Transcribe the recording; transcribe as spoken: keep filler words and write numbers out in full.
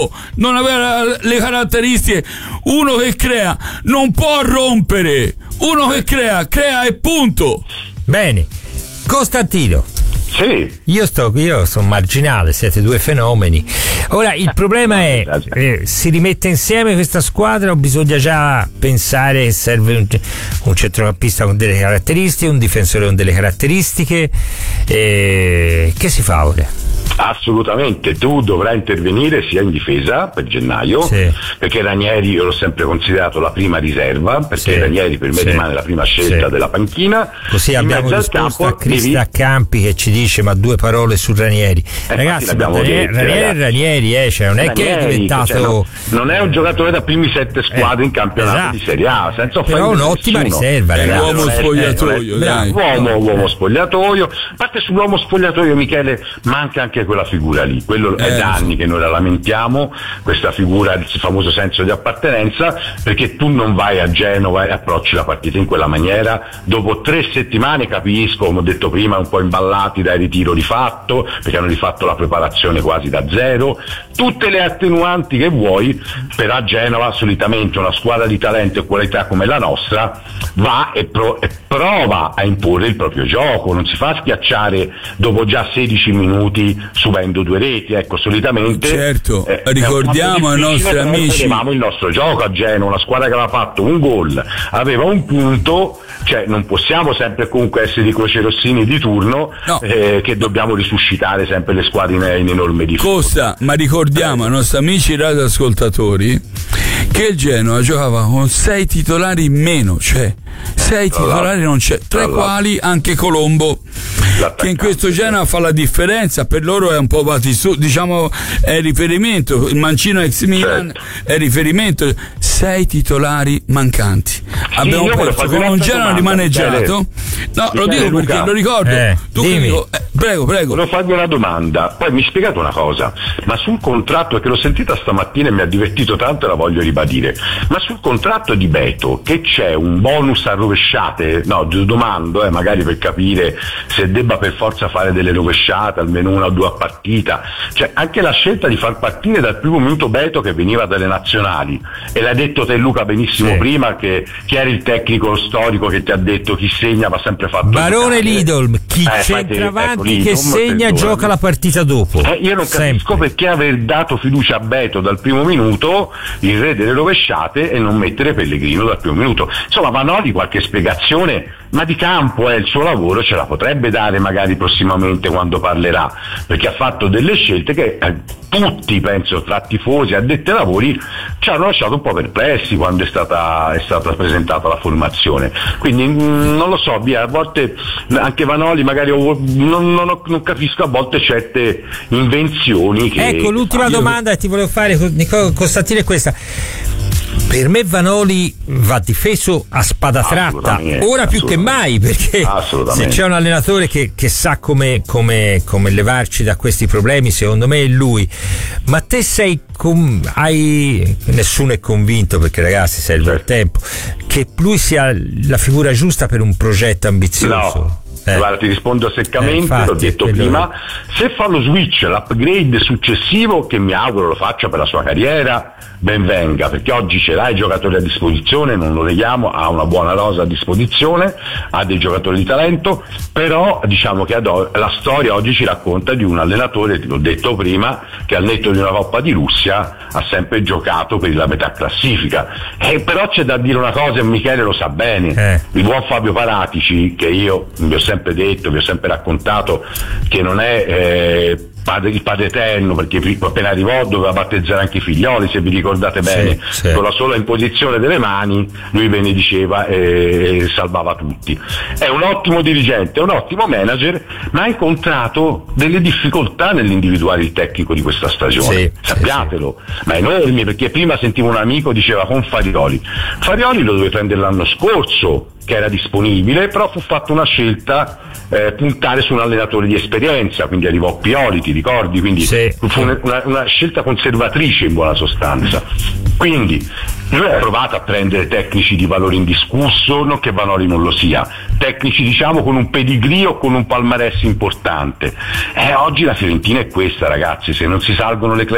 non aveva le caratteristiche. Uno che crea non può rompere, uno che crea crea e punto. Bene, Costantino. Sì. Io sto io sono marginale, siete due fenomeni. Ora il problema è eh, si rimette insieme questa squadra o bisogna già pensare che serve un, un centrocampista con delle caratteristiche, un difensore con delle caratteristiche, eh, che si fa ora? Assolutamente, tu dovrai intervenire sia in difesa per gennaio, sì. Perché Ranieri io l'ho sempre considerato la prima riserva, perché sì. Ranieri per me sì. rimane la prima scelta sì. della panchina. Così in abbiamo risposto a Crista devi... Campi che ci dice ma due parole su Ranieri. Eh, Ragazzi, Ranieri, detto, Ranieri ragazzi. Ranieri eh, cioè non è Ranieri, che è diventato cioè, no, non è un giocatore da primi sette squadre eh, in campionato esatto. di Serie A, senza però un'ottima nessuno. riserva, è uomo spogliatoio, dai. Uomo, uomo spogliatoio. A parte sull'uomo spogliatoio, Michele, manca anche quella figura lì. Quello eh, è da anni che noi la lamentiamo, questa figura, il famoso senso di appartenenza, perché tu non vai a Genova e approcci la partita in quella maniera. Dopo tre settimane, capisco, come ho detto prima, un po' imballati dal ritiro rifatto, perché hanno rifatto la preparazione quasi da zero, tutte le attenuanti che vuoi, però a Genova solitamente una squadra di talento e qualità come la nostra va e, pro- e prova a imporre il proprio gioco, non si fa schiacciare dopo già sedici minuti subendo due reti. Ecco, solitamente certo, eh, ricordiamo ai nostri amici avevamo il nostro gioco a Genova, una squadra che aveva fatto un gol, aveva un punto, cioè non possiamo sempre comunque essere i crocerossini di turno, no. eh, che dobbiamo risuscitare sempre le squadre in, in enorme difficoltà. Costa, ma ricordiamo eh. ai nostri amici radioascoltatori che il Genoa giocava con sei titolari in meno, cioè sei titolari non c'è, tra i quali anche Colombo, che in questo Genoa fa la differenza. Per loro è un po' batistu, diciamo è riferimento, il mancino ex Milan certo. è riferimento, sei titolari mancanti. Sì, abbiamo perso con un Genoa rimaneggiato. No, lo dico Luca, perché lo ricordo. Eh, tu dico, eh, prego, prego. Volevo farvi una domanda. Poi mi spiegate una cosa, ma sul contratto, che l'ho sentita stamattina e mi ha divertito tanto e la voglio ribadire, ma sul contratto di Beto che c'è un bonus a rovesciate? No, domando, eh, magari per capire se debba per forza fare delle rovesciate, almeno una o due a partita. Cioè anche la scelta di far partire dal primo minuto Beto che veniva dalle nazionali, e l'hai detto te Luca benissimo sì. prima, che chi era il tecnico storico che ti ha detto chi segna va sempre fatto Barone giocare. Lidl, chi eh, centravanti ecco, che segna gioca la partita dopo. Eh, io non sempre. capisco perché aver dato fiducia a Beto dal primo minuto, il re delle rovesciate, e non mettere Pellegrino dal primo minuto. Insomma, Vanoli qualche spiegazione, ma di campo eh, il suo lavoro ce la potrebbe dare magari prossimamente quando parlerà, perché ha fatto delle scelte che eh, tutti, penso, tra tifosi e addetti ai lavori, ci hanno lasciato un po' perplessi quando è stata, è stata presentata la formazione. Quindi mh, non lo so, via, a volte anche Vanoli magari non, non, non capisco a volte certe invenzioni che... Ecco, l'ultima io... domanda che ti volevo fare, Costantino, è questa. Per me Vanoli va difeso a spada tratta, ora più che mai, perché se c'è un allenatore che, che sa come, come, come levarci da questi problemi, secondo me è lui. Ma te sei com- hai nessuno è convinto, perché ragazzi serve il tempo, che lui sia la figura giusta per un progetto ambizioso? No. Eh. Guarda, ti rispondo seccamente, eh, infatti, l'ho detto prima, se fa lo switch, l'upgrade successivo, che mi auguro lo faccia per la sua carriera, ben venga, perché oggi ce l'ha i giocatori a disposizione, non lo neghiamo, ha una buona rosa a disposizione, ha dei giocatori di talento, però diciamo che la storia oggi ci racconta di un allenatore, ti l'ho detto prima, che al netto di una Coppa di Russia ha sempre giocato per la metà classifica. E però c'è da dire una cosa, e Michele lo sa bene, eh. il buon Fabio Paratici, che io vi ho sempre detto, vi ho sempre raccontato che non è eh, padre, il padre eterno, perché appena arrivò doveva battezzare anche i figlioli, se vi ricordate bene, sì, sì. con la sola imposizione delle mani lui benediceva e, e salvava tutti. È un ottimo dirigente, è un ottimo manager, ma ha incontrato delle difficoltà nell'individuare il tecnico di questa stagione, sì, sappiatelo, sì, sì. ma enormi, perché prima sentivo un amico diceva con Farioli Farioli lo dove prendere l'anno scorso, che era disponibile, però fu fatta una scelta eh, puntare su un allenatore di esperienza, quindi arrivò Pioli, ti ricordi? Quindi sì. fu una, una, una scelta conservatrice in buona sostanza. Quindi lui ha provato a prendere tecnici di valore indiscusso, non che Vanoli non lo sia, tecnici diciamo con un pedigree o con un palmarès importante. Eh, oggi la Fiorentina è questa, ragazzi, se non si salgono le